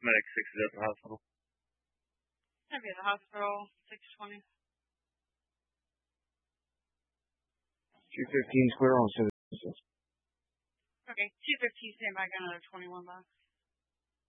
Medic 6 is at the hospital. I'll be at the hospital, 620. 215 square on 7. Okay, 215, stand by, got another 21 box.